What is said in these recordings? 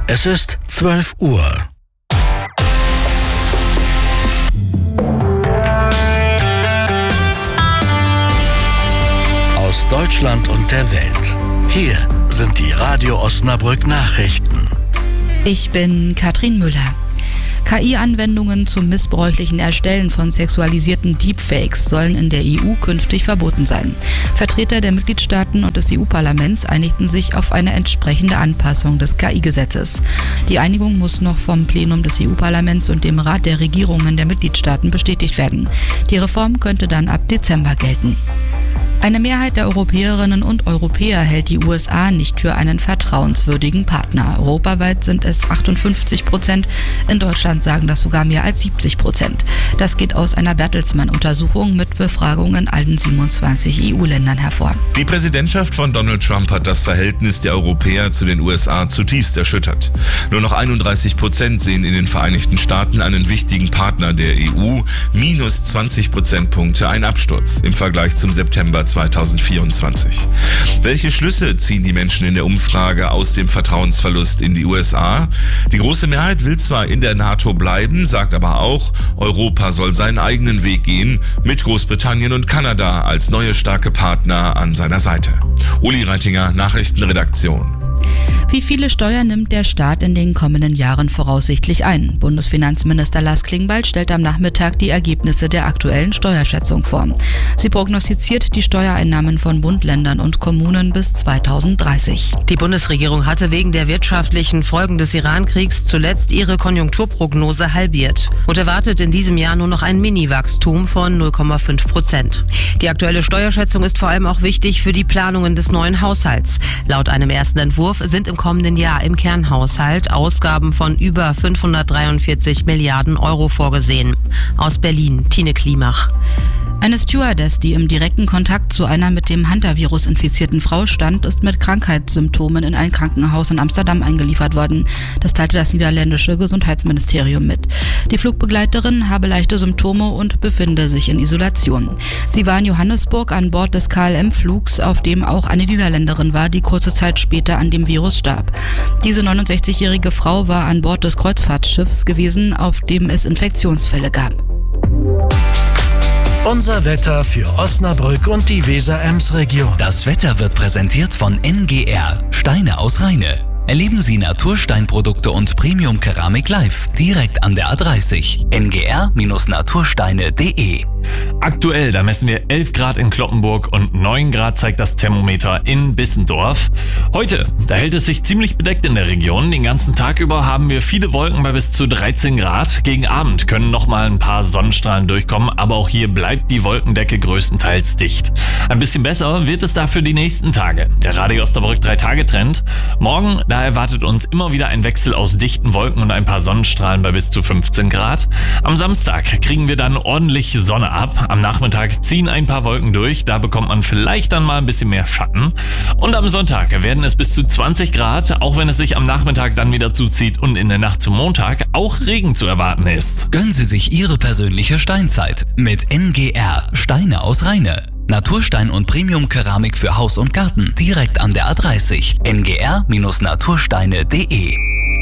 Es ist 12 Uhr. Aus Deutschland und der Welt. Hier sind die Radio Osnabrück Nachrichten. Ich bin Katrin Müller. KI-Anwendungen zum missbräuchlichen Erstellen von sexualisierten Deepfakes sollen in der EU künftig verboten sein. Vertreter der Mitgliedstaaten und des EU-Parlaments einigten sich auf eine entsprechende Anpassung des KI-Gesetzes. Die Einigung muss noch vom Plenum des EU-Parlaments und dem Rat der Regierungen der Mitgliedstaaten bestätigt werden. Die Reform könnte dann ab Dezember gelten. Eine Mehrheit der Europäerinnen und Europäer hält die USA nicht für einen vertrauenswürdigen Partner. Europaweit sind es 58%, in Deutschland sagen das sogar mehr als 70%. Das geht aus einer Bertelsmann-Untersuchung mit Befragung in allen 27 EU-Ländern hervor. Die Präsidentschaft von Donald Trump hat das Verhältnis der Europäer zu den USA zutiefst erschüttert. Nur noch 31% sehen in den Vereinigten Staaten einen wichtigen Partner der EU, minus 20 Prozentpunkte ein Absturz im Vergleich zum September 2024. Welche Schlüsse ziehen die Menschen in der Umfrage aus dem Vertrauensverlust in die USA? Die große Mehrheit will zwar in der NATO bleiben, sagt aber auch, Europa soll seinen eigenen Weg gehen, mit Großbritannien und Kanada als neue starke Partner an seiner Seite. Uli Reitinger, Nachrichtenredaktion. Wie viele Steuern nimmt der Staat in den kommenden Jahren voraussichtlich ein? Bundesfinanzminister Lars Klingbeil stellt am Nachmittag die Ergebnisse der aktuellen Steuerschätzung vor. Sie prognostiziert die Steuereinnahmen von Bund, Ländern und Kommunen bis 2030. Die Bundesregierung hatte wegen der wirtschaftlichen Folgen des Iran-Kriegs zuletzt ihre Konjunkturprognose halbiert und erwartet in diesem Jahr nur noch ein Mini-Wachstum von 0,5%. Die aktuelle Steuerschätzung ist vor allem auch wichtig für die Planungen des neuen Haushalts. Laut einem ersten Entwurf sind im kommenden Jahr im Kernhaushalt Ausgaben von über 543 Milliarden Euro vorgesehen. Aus Berlin, Tine Klimach. Eine Stewardess, die im direkten Kontakt zu einer mit dem Hantavirus infizierten Frau stand, ist mit Krankheitssymptomen in ein Krankenhaus in Amsterdam eingeliefert worden. Das teilte das niederländische Gesundheitsministerium mit. Die Flugbegleiterin habe leichte Symptome und befinde sich in Isolation. Sie war in Johannesburg an Bord des KLM-Flugs, auf dem auch eine Niederländerin war, die kurze Zeit später an dem Virus starb. Diese 69-jährige Frau war an Bord des Kreuzfahrtschiffs gewesen, auf dem es Infektionsfälle gab. Unser Wetter für Osnabrück und die Weser-Ems-Region. Das Wetter wird präsentiert von NGR, Steine aus Rheine. Erleben Sie Natursteinprodukte und Premium-Keramik live, direkt an der A30. ngr-natursteine.de. Aktuell, da messen wir 11 Grad in Cloppenburg und 9 Grad zeigt das Thermometer in Bissendorf. Heute, da hält es sich ziemlich bedeckt in der Region. Den ganzen Tag über haben wir viele Wolken bei bis zu 13 Grad. Gegen Abend können nochmal ein paar Sonnenstrahlen durchkommen, aber auch hier bleibt die Wolkendecke größtenteils dicht. Ein bisschen besser wird es dafür die nächsten Tage. Der Radio Osnabrück 3-Tage-Trend. Morgen, da erwartet uns immer wieder ein Wechsel aus dichten Wolken und ein paar Sonnenstrahlen bei bis zu 15 Grad. Am Samstag kriegen wir dann ordentlich Sonne ab. Am Nachmittag ziehen ein paar Wolken durch, da bekommt man vielleicht dann mal ein bisschen mehr Schatten. Und am Sonntag werden es bis zu 20 Grad, auch wenn es sich am Nachmittag dann wieder zuzieht und in der Nacht zum Montag auch Regen zu erwarten ist. Gönnen Sie sich Ihre persönliche Steinzeit mit NGR, Steine aus Rheine. Naturstein und Premium-Keramik für Haus und Garten, direkt an der A30. ngr-natursteine.de.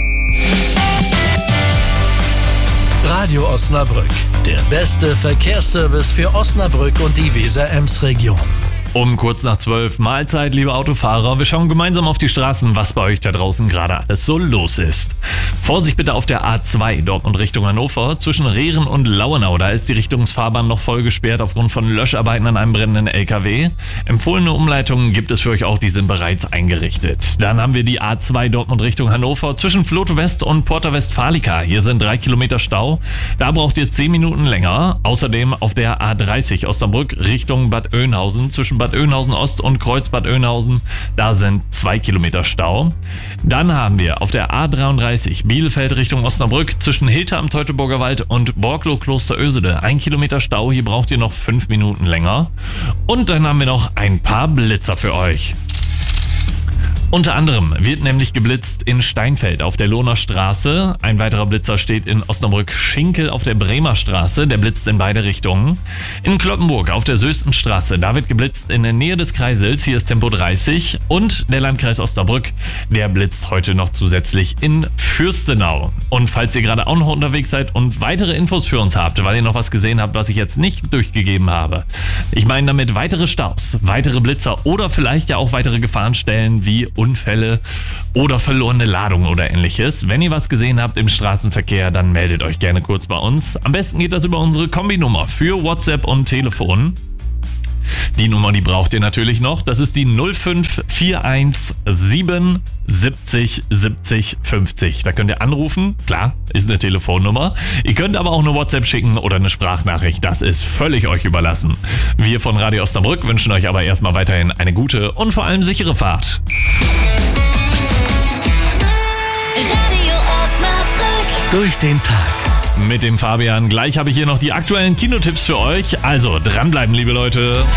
Radio Osnabrück, der beste Verkehrsservice für Osnabrück und die Weser-Ems-Region. Um kurz nach 12, Mahlzeit, liebe Autofahrer. Wir schauen gemeinsam auf die Straßen, was bei euch da draußen gerade alles so los ist. Vorsicht bitte auf der A2, Dortmund Richtung Hannover. Zwischen Rehren und Lauenau, da ist die Richtungsfahrbahn noch voll gesperrt aufgrund von Löscharbeiten an einem brennenden LKW. Empfohlene Umleitungen gibt es für euch auch, die sind bereits eingerichtet. Dann haben wir die A2 Dortmund Richtung Hannover zwischen Floto West und Porta Westfalica. Hier sind 3 Kilometer Stau. Da braucht ihr 10 Minuten länger. Außerdem auf der A30 Osnabrück Richtung Bad Oeynhausen zwischen Bad Oeynhausen Ost und Kreuz Bad Oeynhausen. Da sind 2 Kilometer Stau. Dann haben wir auf der A33 Bielefeld Richtung Osnabrück zwischen Hilter am Teutoburger Wald und Borglo Kloster Ösede 1 Kilometer Stau. Hier braucht ihr noch 5 Minuten länger. Und dann haben wir noch ein paar Blitzer für euch. Unter anderem wird nämlich geblitzt in Steinfeld auf der Lohner Straße. Ein weiterer Blitzer steht in Osnabrück-Schinkel auf der Bremer Straße. Der blitzt in beide Richtungen. In Cloppenburg auf der Söstenstraße, da wird geblitzt in der Nähe des Kreisels. Hier ist Tempo 30. Und der Landkreis Osnabrück, der blitzt heute noch zusätzlich in Fürstenau. Und falls ihr gerade auch noch unterwegs seid und weitere Infos für uns habt, weil ihr noch was gesehen habt, was ich jetzt nicht durchgegeben habe. Ich meine damit weitere Staus, weitere Blitzer oder vielleicht ja auch weitere Gefahrenstellen wie Unfälle oder verlorene Ladung oder ähnliches. Wenn ihr was gesehen habt im Straßenverkehr, dann meldet euch gerne kurz bei uns. Am besten geht das über unsere Kombinummer für WhatsApp und Telefon. Die Nummer, die braucht ihr natürlich noch. Das ist die 0541 70 70 50. Da könnt ihr anrufen. Klar, ist eine Telefonnummer. Ihr könnt aber auch eine WhatsApp schicken oder eine Sprachnachricht. Das ist völlig euch überlassen. Wir von Radio Osnabrück wünschen euch aber erstmal weiterhin eine gute und vor allem sichere Fahrt. Radio Osnabrück. Durch den Tag. Mit dem Fabian. Gleich habe ich hier noch die aktuellen Kinotipps für euch. Also dranbleiben, liebe Leute.